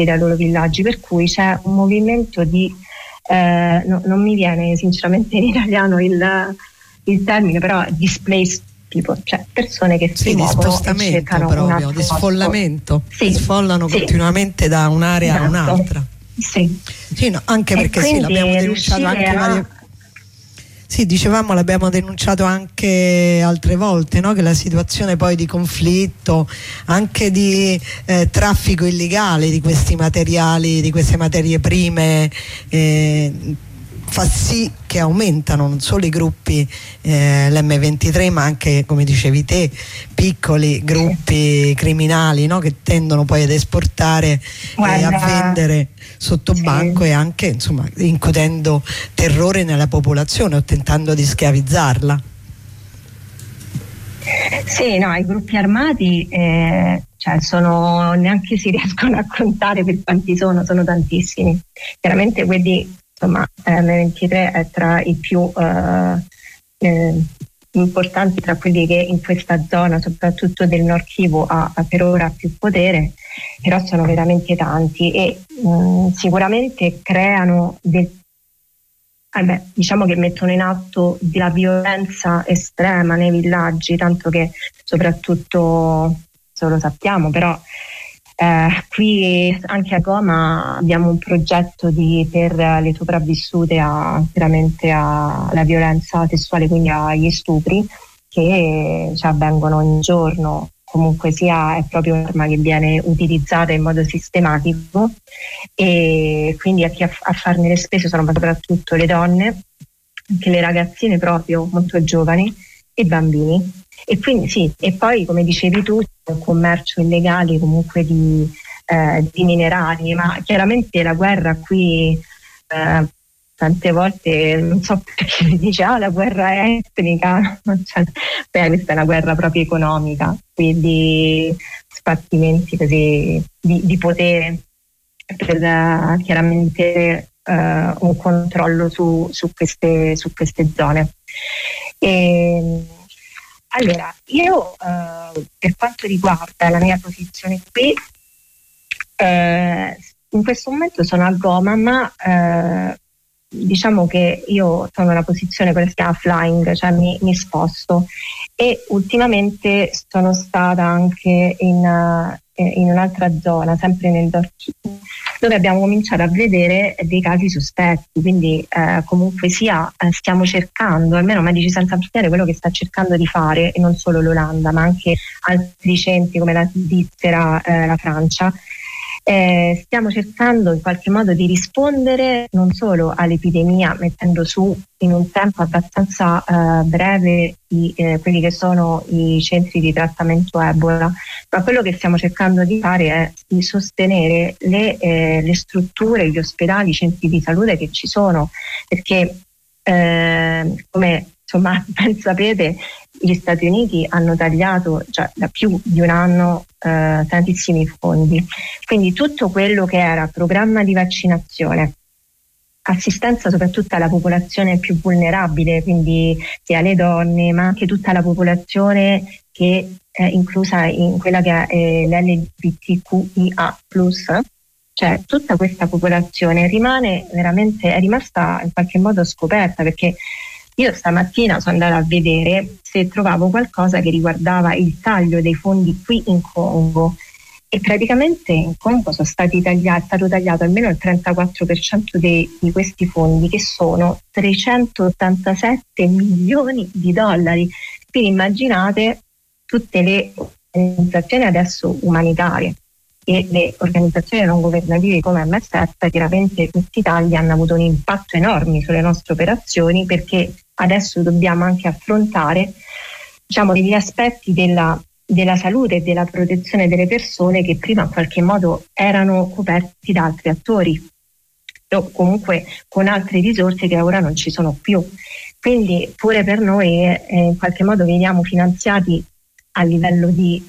dai loro villaggi, per cui c'è un movimento di non mi viene sinceramente in italiano il termine, però displaced people, cioè persone che si muovono di spostamento, e cercano proprio di sfollamento, sfollano continuamente da un'area a un'altra. No, anche perché l'abbiamo denunciato anche varie. Dicevamo, l'abbiamo denunciato anche altre volte, no? Che la situazione poi di conflitto, anche di traffico illegale di questi materiali, di queste materie prime, fa sì che aumentano non solo i gruppi l'M23, ma anche, come dicevi te, piccoli gruppi criminali, no? Che tendono poi ad esportare e a vendere sotto banco, e anche insomma incutendo terrore nella popolazione o tentando di schiavizzarla. I gruppi armati sono, neanche si riescono a contare per quanti sono tantissimi. Chiaramente quelli, M23 è tra i più importanti, tra quelli che in questa zona, soprattutto del Nord Kivu, ha per ora più potere, però sono veramente tanti e sicuramente creano diciamo che mettono in atto della violenza estrema nei villaggi, tanto che soprattutto, se lo sappiamo, però qui anche a Goma abbiamo un progetto per le sopravvissute alla violenza sessuale, quindi agli stupri, che avvengono ogni giorno. Comunque sia, è proprio un'arma che viene utilizzata in modo sistematico, e quindi a farne le spese sono soprattutto le donne, anche le ragazzine proprio molto giovani, e bambini. E quindi e poi, come dicevi tu, c'è un commercio illegale comunque di minerali, ma chiaramente la guerra qui tante volte, non so perché si dice la guerra è etnica, questa è una guerra proprio economica, quindi spartimenti così di potere per chiaramente un controllo su queste zone. Allora, io per quanto riguarda la mia posizione qui, in questo momento sono a Goma, ma diciamo che io sono in una posizione che si chiama flying, cioè mi sposto, e ultimamente sono stata anche in un'altra zona, sempre nel Nord Kivu, dove abbiamo cominciato a vedere dei casi sospetti, quindi comunque sia stiamo cercando, almeno Medici Senza Frontiere quello che sta cercando di fare, e non solo l'Olanda ma anche altri centri come la Svizzera, la Francia, stiamo cercando in qualche modo di rispondere non solo all'epidemia, mettendo su in un tempo abbastanza breve quelli che sono i centri di trattamento Ebola, ma quello che stiamo cercando di fare è di sostenere le strutture, gli ospedali, i centri di salute che ci sono, perché come ben sapete, gli Stati Uniti hanno tagliato già da più di un anno tantissimi fondi, quindi tutto quello che era programma di vaccinazione, assistenza soprattutto alla popolazione più vulnerabile, quindi sia le donne ma anche tutta la popolazione che è inclusa in quella che è l'LGBTQIA+, cioè tutta questa popolazione è rimasta in qualche modo scoperta, perché io stamattina sono andata a vedere se trovavo qualcosa che riguardava il taglio dei fondi qui in Congo, e praticamente in Congo è stato tagliato almeno il 34% di questi fondi, che sono 387 milioni di dollari. Quindi immaginate tutte le organizzazioni adesso umanitarie e le organizzazioni non governative come MSF, chiaramente questi tagli hanno avuto un impatto enorme sulle nostre operazioni, perché adesso dobbiamo anche affrontare degli aspetti della salute e della protezione delle persone che prima in qualche modo erano coperti da altri attori o comunque con altre risorse che ora non ci sono più. Quindi pure per noi in qualche modo veniamo finanziati a livello di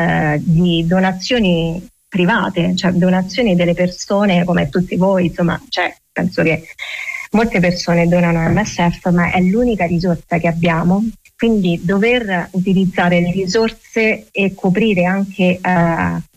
donazioni private, cioè donazioni delle persone come tutti voi, penso che molte persone donano a MSF, ma è l'unica risorsa che abbiamo. Quindi dover utilizzare le risorse e coprire anche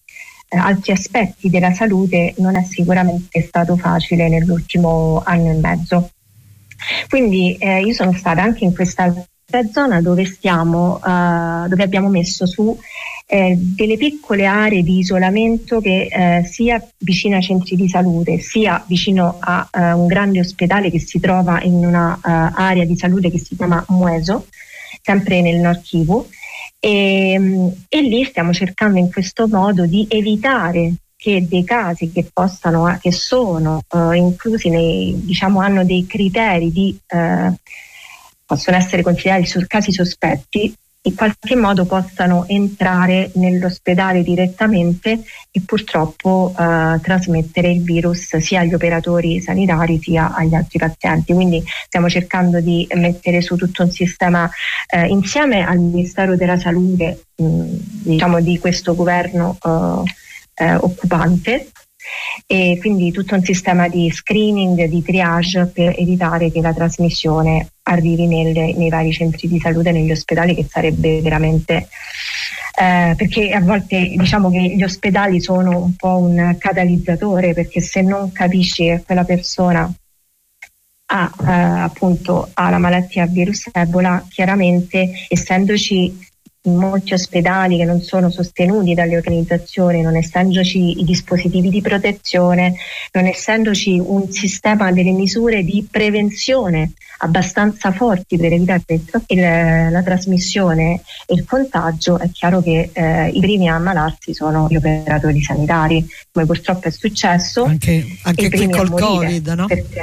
altri aspetti della salute non è sicuramente stato facile nell'ultimo anno e mezzo. Quindi io sono stata anche in questa zona dove abbiamo messo su delle piccole aree di isolamento che sia vicino ai centri di salute sia vicino a un grande ospedale che si trova in una area di salute che si chiama Mueso, sempre nel Nord Kivu, e lì stiamo cercando in questo modo di evitare che dei casi che sono inclusi hanno dei criteri possono essere considerati casi sospetti, in qualche modo possano entrare nell'ospedale direttamente e purtroppo trasmettere il virus sia agli operatori sanitari sia agli altri pazienti. Quindi stiamo cercando di mettere su tutto un sistema insieme al Ministero della Salute, di questo governo occupante, e quindi tutto un sistema di screening, di triage per evitare che la trasmissione arrivi nei vari centri di salute, negli ospedali, che sarebbe veramente perché a volte diciamo che gli ospedali sono un po' un catalizzatore, perché se non capisci che quella persona ha la malattia virus Ebola, chiaramente, essendoci molti ospedali che non sono sostenuti dalle organizzazioni, non essendoci i dispositivi di protezione, non essendoci un sistema delle misure di prevenzione abbastanza forti per evitare la trasmissione e il contagio, è chiaro che i primi a ammalarsi sono gli operatori sanitari, come purtroppo è successo anche qui col Covid, no?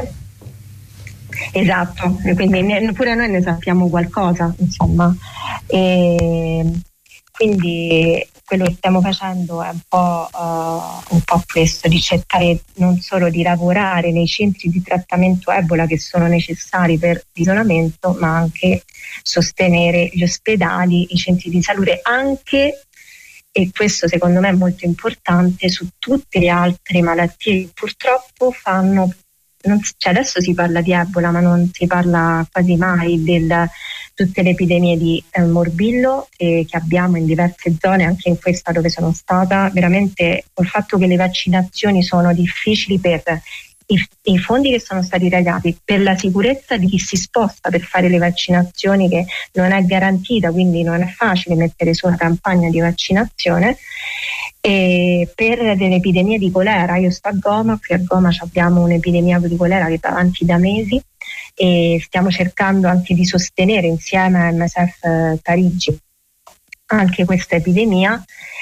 Esatto, quindi pure noi ne sappiamo qualcosa, insomma, e quindi quello che stiamo facendo è un po' questo, di cercare non solo di lavorare nei centri di trattamento Ebola che sono necessari per l'isolamento, ma anche sostenere gli ospedali, i centri di salute, anche, e questo secondo me è molto importante, su tutte le altre malattie che purtroppo adesso si parla di Ebola, ma non si parla quasi mai di tutte le epidemie di morbillo che abbiamo in diverse zone, anche in questa dove sono stata. Veramente, col fatto che le vaccinazioni sono difficili per i fondi che sono stati tagliati, per la sicurezza di chi si sposta per fare le vaccinazioni, che non è garantita, quindi non è facile mettere su una campagna di vaccinazione, e per delle epidemie di colera. Io sto a Goma, qui a Goma abbiamo un'epidemia di colera che va avanti da mesi e stiamo cercando anche di sostenere insieme a MSF Parigi anche questa epidemia,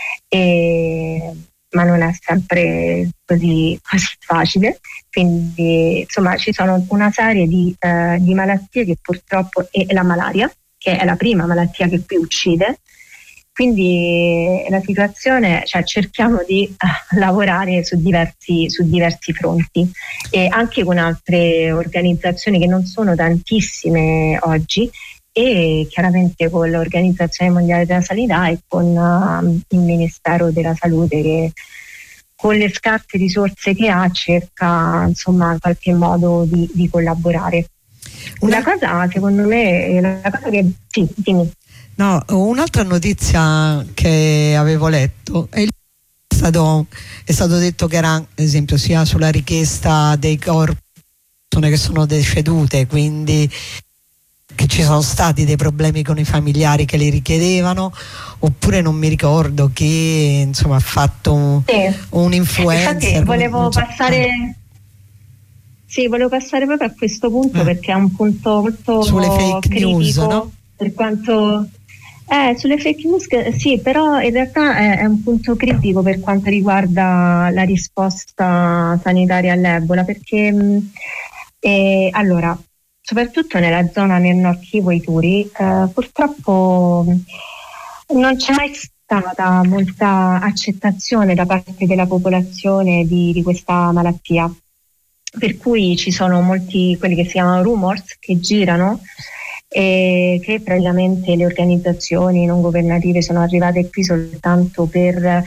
ma non è sempre così facile. Quindi insomma ci sono una serie di malattie che purtroppo, e la malaria, che è la prima malattia che qui uccide. Quindi la situazione, cerchiamo di lavorare su diversi fronti, e anche con altre organizzazioni che non sono tantissime oggi, e chiaramente con l'Organizzazione Mondiale della Sanità e con il Ministero della Salute, che con le scarse risorse che ha cerca insomma in qualche modo di collaborare. La cosa, secondo me, sì, dimmi. No, un'altra notizia che avevo letto è stato detto che era, ad esempio, sia sulla richiesta dei corpi che sono decedute, quindi che ci sono stati dei problemi con i familiari che li richiedevano, oppure non mi ricordo chi insomma ha fatto un influencer. Infatti volevo passare proprio a questo punto, perché è un punto molto sulle fake critico, news, no? Per quanto sulle fake news, sì, però in realtà è un punto critico per quanto riguarda la risposta sanitaria all'Ebola, perché allora, soprattutto nella zona nel Nord Kivu e Ituri, purtroppo non c'è mai stata molta accettazione da parte della popolazione di questa malattia, per cui ci sono molti, quelli che si chiamano rumors, che girano, e che praticamente le organizzazioni non governative sono arrivate qui soltanto per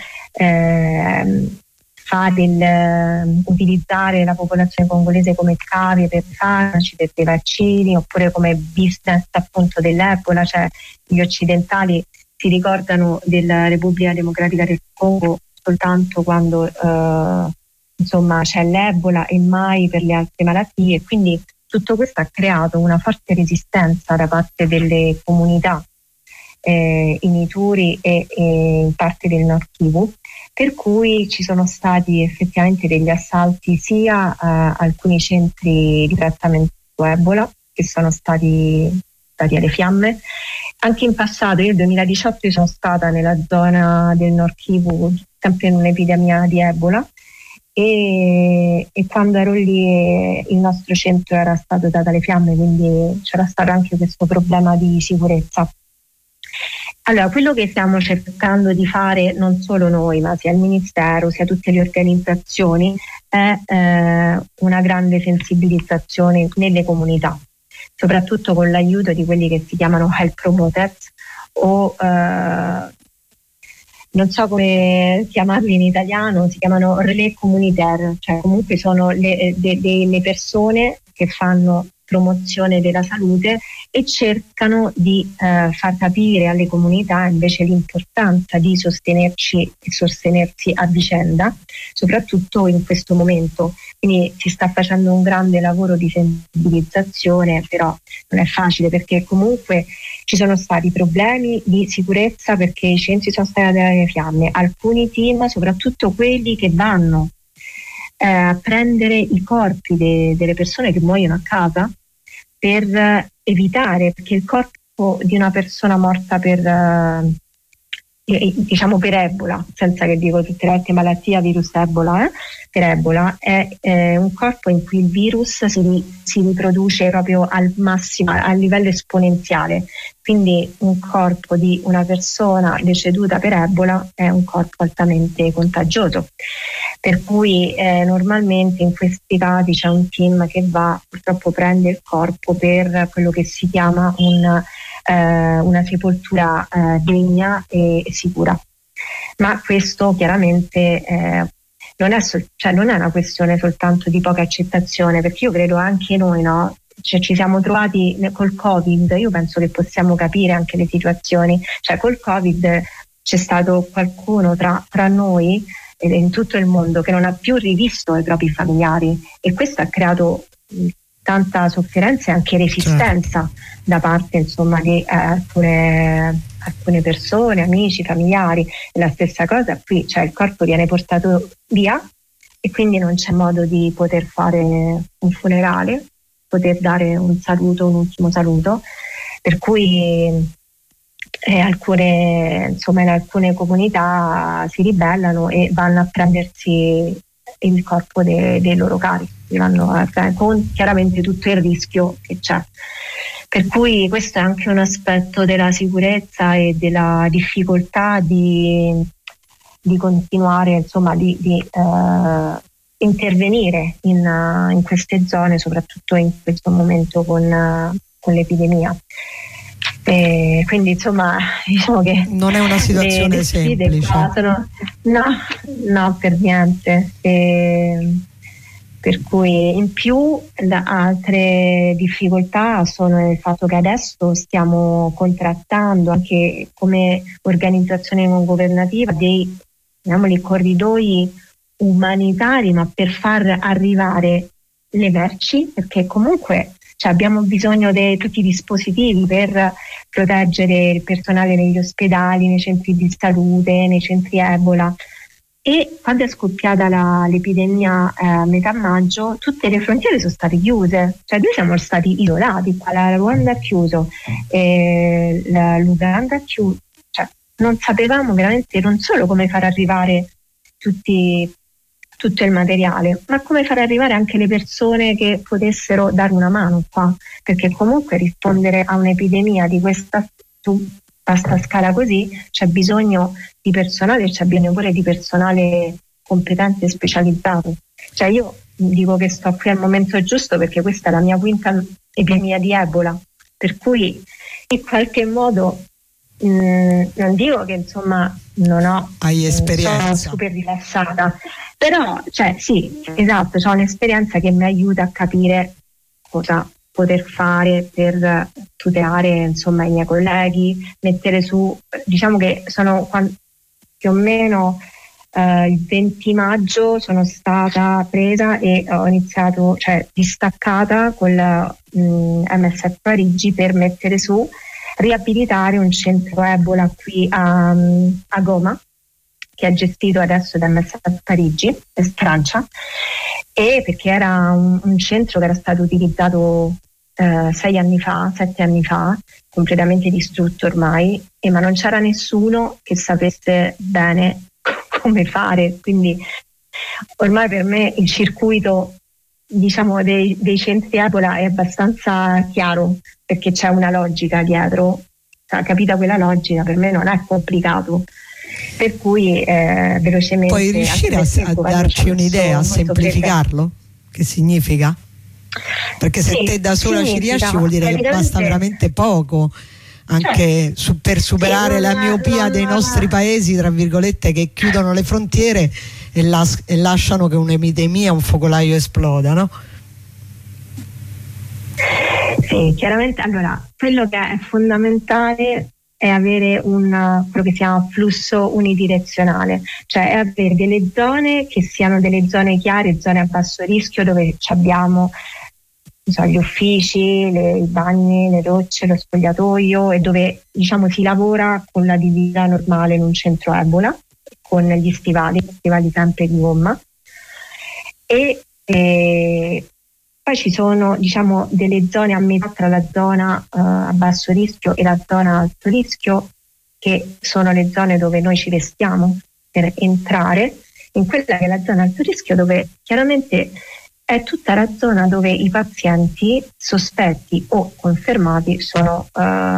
utilizzare la popolazione congolese come cavie per farmaci, per dei vaccini, oppure come business appunto dell'Ebola. Cioè, gli occidentali si ricordano della Repubblica Democratica del Congo soltanto quando insomma c'è l'Ebola e mai per le altre malattie. Quindi tutto questo ha creato una forte resistenza da parte delle comunità in Ituri e in parte del Nord Kivu, per cui ci sono stati effettivamente degli assalti sia a alcuni centri di trattamento Ebola che sono stati dati alle fiamme. Anche in passato, io nel 2018 sono stata nella zona del Nord Kivu, sempre in un'epidemia di Ebola, e quando ero lì il nostro centro era stato dato alle fiamme, quindi c'era stato anche questo problema di sicurezza. Allora, quello che stiamo cercando di fare non solo noi, ma sia il Ministero, sia tutte le organizzazioni, è una grande sensibilizzazione nelle comunità, soprattutto con l'aiuto di quelli che si chiamano health promoters o non so come chiamarli in italiano, si chiamano relais communautaire, cioè comunque sono le persone che fanno promozione della salute e cercano di far capire alle comunità invece l'importanza di sostenerci e sostenersi a vicenda, soprattutto in questo momento. Quindi si sta facendo un grande lavoro di sensibilizzazione, però non è facile perché comunque ci sono stati problemi di sicurezza perché i centri sono stati alle fiamme, alcuni team, soprattutto quelli che vanno a prendere i corpi delle persone che muoiono a casa per evitare, perché il corpo di una persona morta per diciamo per Ebola, senza che dico tutte le altre malattie, virus Ebola, per Ebola è un corpo in cui il virus si riproduce proprio al massimo, a livello esponenziale. Quindi un corpo di una persona deceduta per Ebola è un corpo altamente contagioso. Per cui normalmente in questi casi c'è un team che va, purtroppo prende il corpo per quello che si chiama una sepoltura degna e sicura. Ma questo chiaramente non è una questione soltanto di poca accettazione, perché io credo anche noi, no? Cioè, ci siamo trovati col Covid, io penso che possiamo capire anche le situazioni, cioè col Covid c'è stato qualcuno tra noi e in tutto il mondo che non ha più rivisto i propri familiari, e questo ha creato tanta sofferenza e anche resistenza da parte insomma di alcune persone, amici, familiari. E la stessa cosa qui, cioè il corpo viene portato via e quindi non c'è modo di poter fare un funerale, poter dare un saluto, un ultimo saluto, per cui in alcune comunità si ribellano e vanno a prendersi il corpo dei loro cari, con chiaramente tutto il rischio che c'è. Per cui questo è anche un aspetto della sicurezza e della difficoltà di continuare, insomma, di intervenire in queste zone, soprattutto in questo momento con l'epidemia. Quindi insomma diciamo che non è una situazione semplice. No, per niente. Per cui in più altre difficoltà sono il fatto che adesso stiamo contrattando anche come organizzazione non governativa dei corridoi umanitari, ma per far arrivare le merci, perché comunque abbiamo bisogno di tutti i dispositivi per proteggere il personale negli ospedali, nei centri di salute, nei centri Ebola. E quando è scoppiata l'epidemia a metà maggio, tutte le frontiere sono state chiuse, cioè noi siamo stati isolati, qua la Ruanda ha chiuso, l'Uganda ha chiuso, cioè non sapevamo veramente non solo come far arrivare tutto il materiale, ma come far arrivare anche le persone che potessero dare una mano qua, perché comunque rispondere a un'epidemia di questa vasta scala così c'è bisogno di personale, c'è bisogno pure di personale competente e specializzato. Cioè io dico che sto qui al momento giusto perché questa è la mia quinta epidemia di Ebola, per cui in qualche modo non dico che insomma non ho esperienza, sono super rilassata, però sì, esatto, ho un'esperienza che mi aiuta a capire cosa poter fare per tutelare insomma i miei colleghi, mettere su, diciamo che sono più o meno il 20 maggio sono stata presa e ho iniziato, cioè distaccata con la MSF Parigi per mettere su, riabilitare un centro Ebola qui a Goma, che è gestito adesso da MSF Parigi, in Francia, e perché era un centro che era stato utilizzato 7 anni fa, completamente distrutto ormai, ma non c'era nessuno che sapesse bene come fare, quindi ormai per me il circuito, diciamo, dei centri Ebola è abbastanza chiaro, perché c'è una logica dietro, capita quella logica, per me non è complicato, per cui velocemente. Puoi riuscire a darci un'idea, a semplificarlo? Che significa? Perché se te da sola ci riesci vuol dire che basta veramente poco, anche per superare la miopia dei nostri paesi, tra virgolette, che chiudono le frontiere e lasciano che un'epidemia, un focolaio esploda, no? Sì, chiaramente. Allora, quello che è fondamentale è avere quello che si chiama flusso unidirezionale, cioè è avere delle zone che siano delle zone chiare, zone a basso rischio, dove abbiamo gli uffici, i bagni, le docce, lo spogliatoio, e dove, diciamo, si lavora con la divisa normale in un centro Ebola, con gli stivali sempre di gomma, e poi ci sono, diciamo, delle zone a metà tra la zona a basso rischio e la zona a alto rischio, che sono le zone dove noi ci vestiamo per entrare in quella che è la zona a alto rischio, dove chiaramente è tutta la zona dove i pazienti sospetti o confermati sono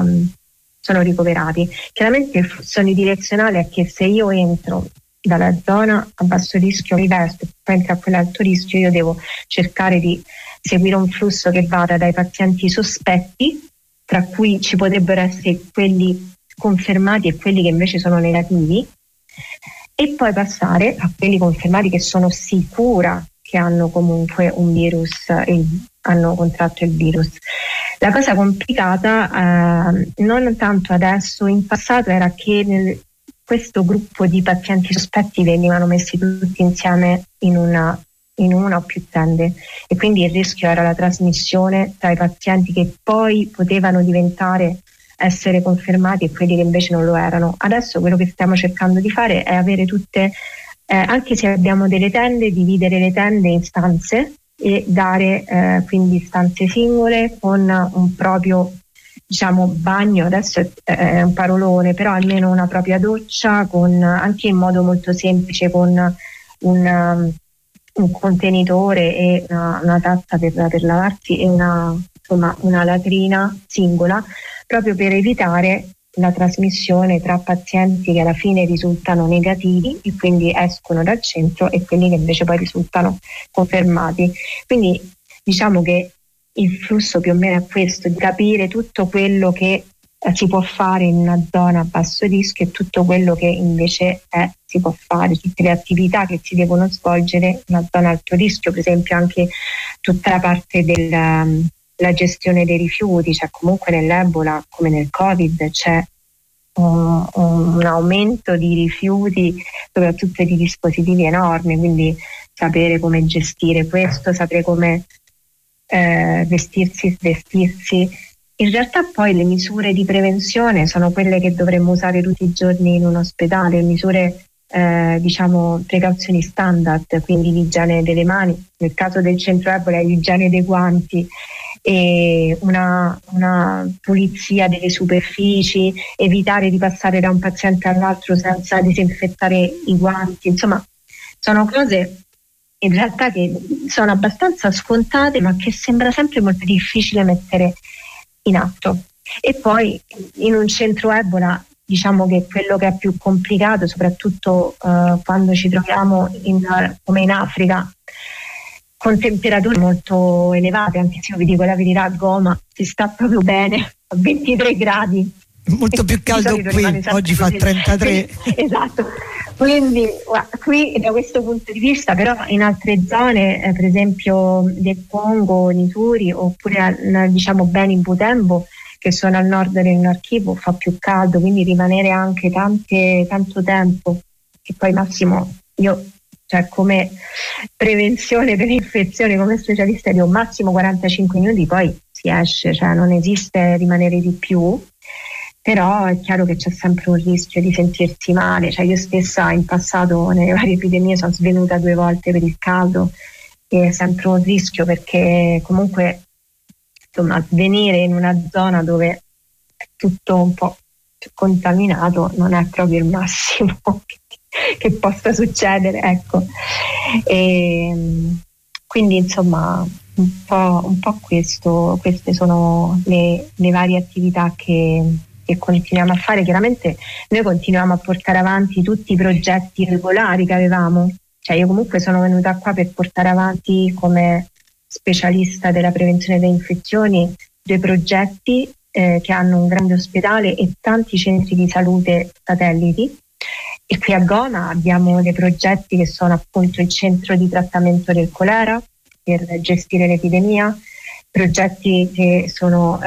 ricoverati. Chiaramente il flusso unidirezionale è che se io entro dalla zona a basso rischio, mi vesto, poi entro a quella alto rischio, io devo cercare di seguire un flusso che vada dai pazienti sospetti, tra cui ci potrebbero essere quelli confermati e quelli che invece sono negativi, e poi passare a quelli confermati che sono sicura che hanno comunque un virus, hanno contratto il virus. La cosa complicata, non tanto adesso, in passato, era che questo gruppo di pazienti sospetti venivano messi tutti insieme in una o più tende, e quindi il rischio era la trasmissione tra i pazienti che poi potevano essere confermati e quelli che invece non lo erano. Adesso quello che stiamo cercando di fare è avere tutte, anche se abbiamo delle tende, dividere le tende in stanze e dare quindi stanze singole con un proprio, diciamo, bagno. Adesso è un parolone, però almeno una propria doccia, anche in modo molto semplice, con un contenitore e una tazza per lavarsi e una latrina singola, proprio per evitare la trasmissione tra pazienti che alla fine risultano negativi e quindi escono dal centro e quelli che invece poi risultano confermati. Quindi diciamo che il flusso più o meno è questo, di capire tutto quello che si può fare in una zona a basso rischio e tutto quello che invece si può fare, tutte le attività che si devono svolgere in una zona a alto rischio, per esempio anche tutta la parte la gestione dei rifiuti, cioè comunque nell'Ebola come nel Covid c'è un aumento di rifiuti, soprattutto di dispositivi enormi, quindi sapere come gestire questo, sapere come vestirsi. In realtà poi le misure di prevenzione sono quelle che dovremmo usare tutti i giorni in un ospedale, misure diciamo precauzioni standard, quindi l'igiene delle mani, nel caso del centro Ebola l'igiene dei guanti, e una pulizia delle superfici, evitare di passare da un paziente all'altro senza disinfettare i guanti. Insomma, sono cose in realtà che sono abbastanza scontate, ma che sembra sempre molto difficile mettere in atto. E poi in un centro Ebola, diciamo che quello che è più complicato, soprattutto quando ci troviamo come in Africa, con temperature molto elevate, anche se io vi dico la verità, a Goma si sta proprio bene, a 23 gradi. Molto più caldo qui, oggi fa 33. Esatto, quindi qui da questo punto di vista, però in altre zone, per esempio del Congo, Ituri, oppure diciamo Beni in Butembo, che sono al nord del Nord Kivu, fa più caldo, quindi rimanere anche tanto tempo, che poi massimo io, cioè, come prevenzione delle infezioni, come specialista dico massimo 45 minuti, poi si esce, cioè non esiste rimanere di più. Però è chiaro che c'è sempre un rischio di sentirsi male, cioè io stessa in passato nelle varie epidemie sono svenuta 2 volte per il caldo, e è sempre un rischio, perché comunque insomma venire in una zona dove è tutto un po' contaminato non è proprio il massimo che possa succedere, ecco. E quindi insomma un po' queste sono le varie attività che continuiamo a fare. Chiaramente noi continuiamo a portare avanti tutti i progetti regolari che avevamo, cioè io comunque sono venuta qua per portare avanti come specialista della prevenzione delle infezioni 2 progetti che hanno un grande ospedale e tanti centri di salute satelliti, e qui a Goma abbiamo dei progetti che sono appunto il centro di trattamento del colera per gestire l'epidemia, progetti che sono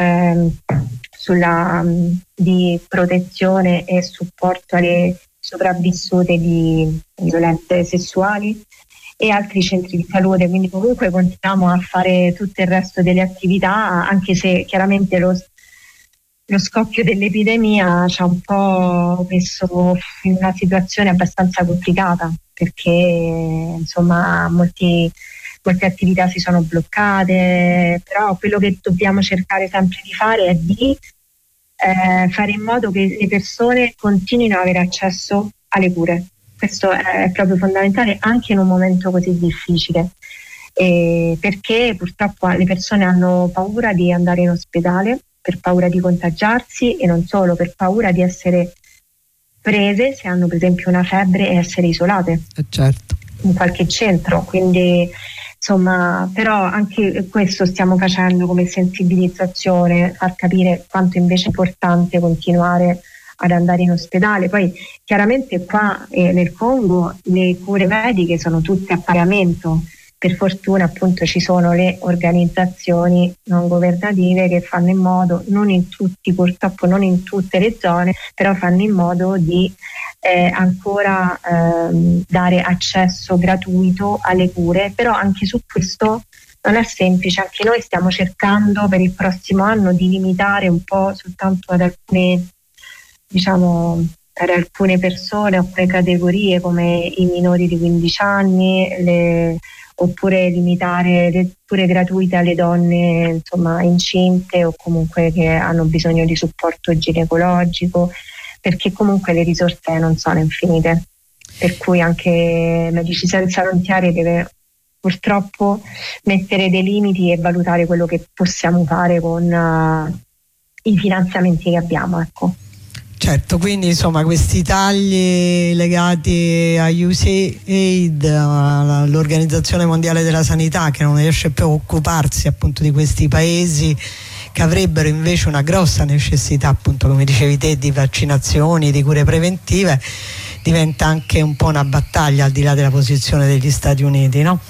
di protezione e supporto alle sopravvissute di violenze sessuali, e altri centri di salute. Quindi comunque continuiamo a fare tutto il resto delle attività, anche se chiaramente lo scoppio dell'epidemia ci ha un po' messo in una situazione abbastanza complicata, perché insomma molte attività si sono bloccate, però quello che dobbiamo cercare sempre di fare è di fare in modo che le persone continuino ad avere accesso alle cure. Questo è proprio fondamentale anche in un momento così difficile, perché purtroppo le persone hanno paura di andare in ospedale per paura di contagiarsi, e non solo, per paura di essere prese se hanno per esempio una febbre e essere isolate certo. in qualche centro. Quindi insomma, però anche questo stiamo facendo come sensibilizzazione, far capire quanto invece è importante continuare ad andare in ospedale. Poi chiaramente qua nel Congo le cure mediche sono tutte a pagamento. Per fortuna appunto ci sono le organizzazioni non governative che fanno in modo, purtroppo non in tutte le zone, però fanno in modo di ancora dare accesso gratuito alle cure. Però anche su questo non è semplice, anche noi stiamo cercando per il prossimo anno di limitare un po' soltanto ad alcune persone, alcune categorie come i minori di 15 anni, oppure limitare le cure gratuite alle donne insomma incinte o comunque che hanno bisogno di supporto ginecologico, perché comunque le risorse non sono infinite, per cui anche Medici Senza Frontiere deve purtroppo mettere dei limiti e valutare quello che possiamo fare con i finanziamenti che abbiamo, ecco. Certo, quindi insomma questi tagli legati a USAID, all'Organizzazione Mondiale della Sanità, che non riesce più a occuparsi appunto di questi paesi che avrebbero invece una grossa necessità, appunto come dicevi te, di vaccinazioni, di cure preventive, diventa anche un po' una battaglia al di là della posizione degli Stati Uniti, no?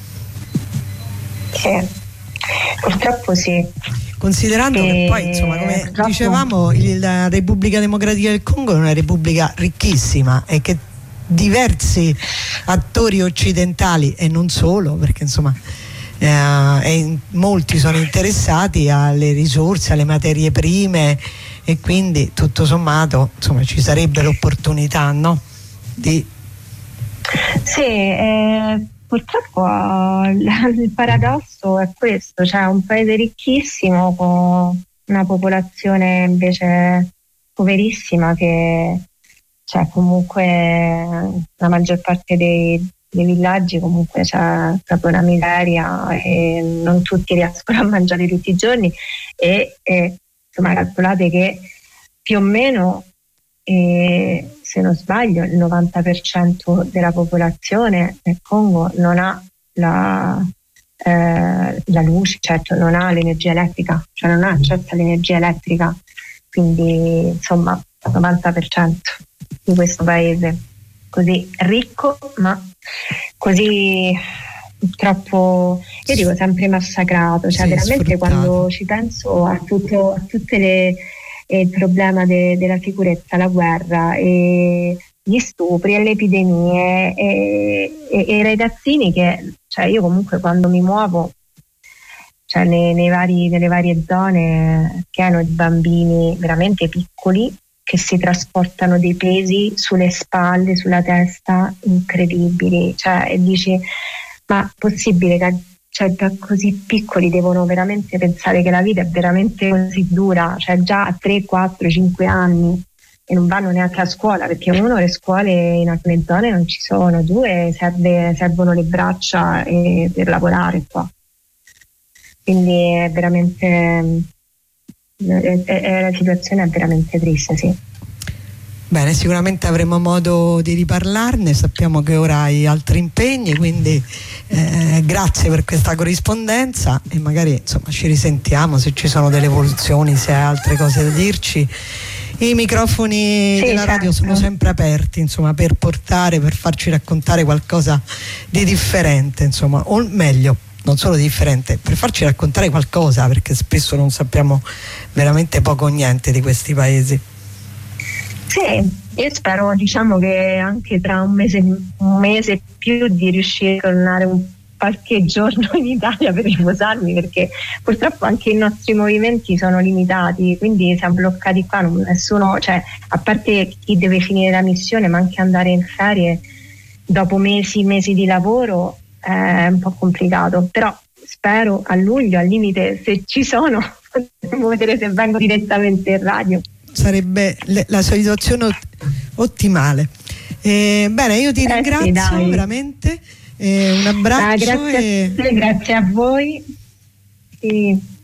Sì, purtroppo sì. Considerando che poi, insomma, come dicevamo, la Repubblica Democratica del Congo è una repubblica ricchissima e che diversi attori occidentali, e non solo, perché insomma molti sono interessati alle risorse, alle materie prime, e quindi tutto sommato insomma ci sarebbe l'opportunità, no? Sì, purtroppo il paradosso è questo, cioè un paese ricchissimo con una popolazione invece poverissima, che cioè comunque la maggior parte dei villaggi comunque c'è proprio una miseria e non tutti riescono a mangiare tutti i giorni, e insomma calcolate che più o meno se non sbaglio il 90% della popolazione del Congo non ha la luce, certo non ha l'energia elettrica, cioè non ha accesso all'energia elettrica, quindi insomma il 90% di questo paese così ricco ma così purtroppo, io dico sempre massacrato, cioè veramente sfruttato. Quando ci penso a tutte il problema della sicurezza, la guerra e gli stupri e le epidemie e i ragazzini che, cioè io comunque quando mi muovo, cioè nelle varie zone, pieno di bambini veramente piccoli che si trasportano dei pesi sulle spalle, sulla testa incredibili, cioè e dici ma possibile che cioè, da così piccoli devono veramente pensare che la vita è veramente così dura, cioè già a 3, 4, 5 anni e non vanno neanche a scuola, perché uno, le scuole in alcune zone non ci sono, 2 servono le braccia per lavorare qua, quindi è veramente la situazione è veramente triste, sì. Bene, sicuramente avremo modo di riparlarne, sappiamo che ora hai altri impegni, quindi grazie per questa corrispondenza e magari insomma ci risentiamo se ci sono delle evoluzioni, se hai altre cose da dirci. I microfoni della radio sono sempre aperti, insomma, per farci raccontare qualcosa di differente, insomma, o meglio, non solo differente, per farci raccontare qualcosa, perché spesso non sappiamo veramente poco o niente di questi paesi. Sì, io spero, diciamo, che anche tra un mese più di riuscire a tornare qualche giorno in Italia per riposarmi, perché purtroppo anche i nostri movimenti sono limitati, quindi siamo bloccati qua, nessuno, cioè a parte chi deve finire la missione, ma anche andare in ferie dopo mesi di lavoro è un po' complicato, però spero a luglio, al limite, se ci sono potremo vedere se vengo direttamente in radio. Sarebbe la situazione ottimale. Bene, io ti ringrazio veramente, un abbraccio. Grazie a voi. Sì.